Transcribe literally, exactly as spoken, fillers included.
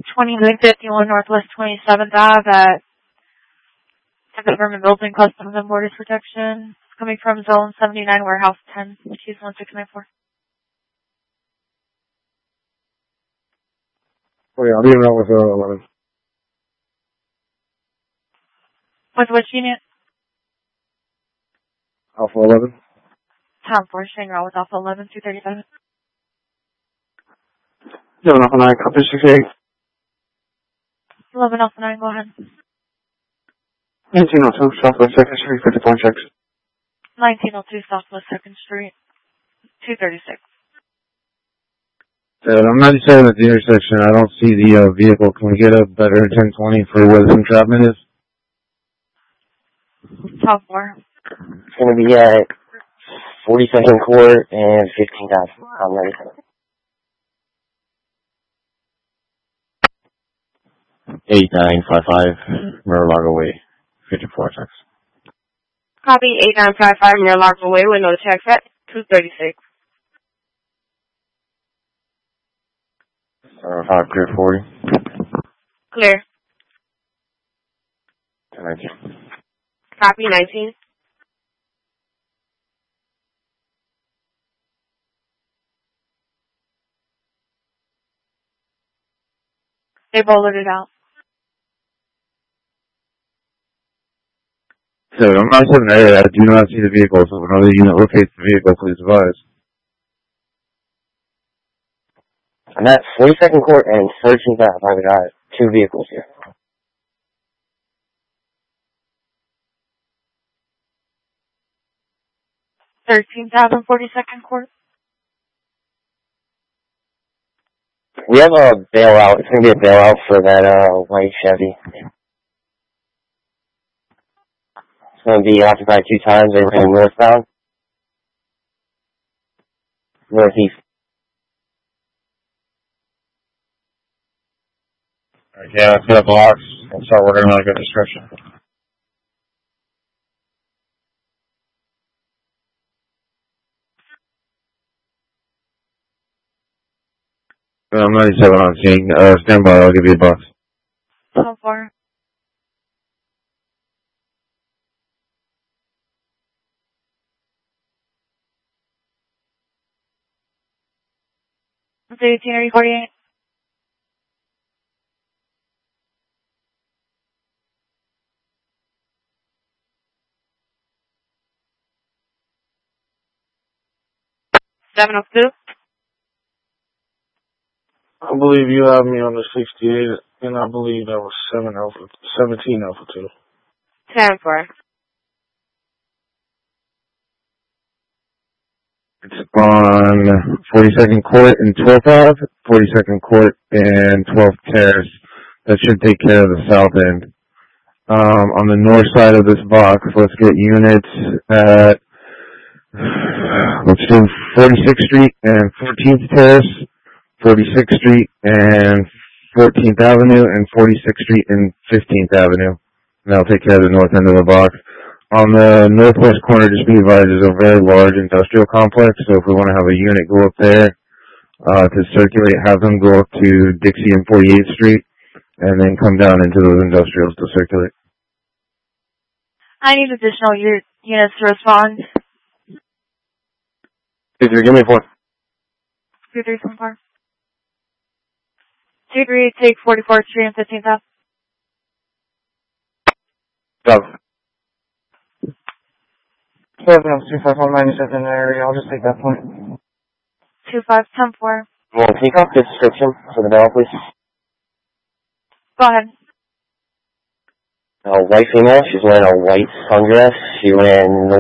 twenty-nine fifty-one Northwest twenty-seventh Avenue at the Government Building, Customs and Borders Protection. It's coming from Zone seventy-nine, Warehouse ten, Keys one six nine four. Oh yeah, I'm leaving out with uh, eleven. With which unit? Alpha eleven. Tom four, staying route with Alpha eleven, two thirty-seven. eleven Alpha nine, copy sixty-eight. eleven Alpha nine, go ahead. nineteen oh two, Southwest second Street, fifty-four checks. nineteen oh two Southwest second Street, two thirty-six. So I'm ninety-seven at the intersection. I don't see the uh, vehicle. Can we get a better ten twenty for where the entrapment is? Top four. It's going to be at forty-second Court and fifteen thousand. I'm ready. eight nine five five, Mar-a-Lago Way, fifty-four checks. Copy eight nine five five, Mar-a-Lago Way with no checks at two thirty-six. Uh, five clear forty. Clear. nineteen. Copy nineteen. They bolted it out. So I'm ninety-seven area. I do not see the vehicle. So if another unit locates the vehicle, please advise. I'm at forty-second Court and thirteenth Avenue. I've got two vehicles here. thirteenth Avenue, forty-second Court. We have a bailout. It's going to be a bailout for that uh, white Chevy. It's going to be occupied two times. They ran northbound. Northeast. Alright, yeah, let's get a box and start working on a good description. I'm ninety-seven on scene. Uh, stand by, I'll give you a box. Top four. eighteen or forty-eight. seven oh two. I believe you have me on the sixty-eight, and I believe that was seven Alpha, seventeen Alpha two. ten four. It's on forty-second Court and twelfth Avenue, forty-second Court and twelfth Terrace. That should take care of the south end. Um, on the north side of this box, let's get units at, let's do forty-sixth Street and fourteenth Terrace, forty-sixth Street and fourteenth Avenue, and forty-sixth Street and fifteenth Avenue. And that'll take care of the north end of the box. On the northwest corner, just be advised, is a very large industrial complex, so if we want to have a unit go up there uh, to circulate, have them go up to Dixie and forty-eighth Street, and then come down into those industrials to circulate. I need additional u- units to respond. If you give me four. two three seven four. two three, take forty-fourth Street and fifteenth Avenue. Go. seven oh two five one ninety-seven area. I'll just take that point. two five one four. Well, take off the description for the bell, please. Go ahead. A white female. She's wearing a white sundress. She ran north.